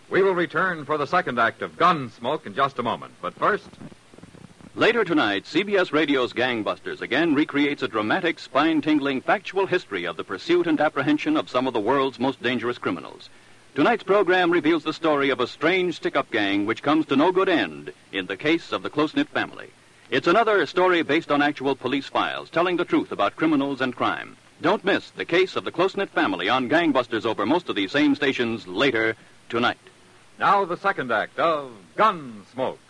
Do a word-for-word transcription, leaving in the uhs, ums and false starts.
We will return for the second act of Gunsmoke in just a moment. But first... Later tonight, C B S Radio's Gangbusters again recreates a dramatic, spine-tingling, factual history of the pursuit and apprehension of some of the world's most dangerous criminals. Tonight's program reveals the story of a strange stick-up gang which comes to no good end in the case of the close-knit family. It's another story based on actual police files, telling the truth about criminals and crime. Don't miss the case of the close-knit family on Gangbusters over most of these same stations later tonight. Now the second act of Gunsmoke.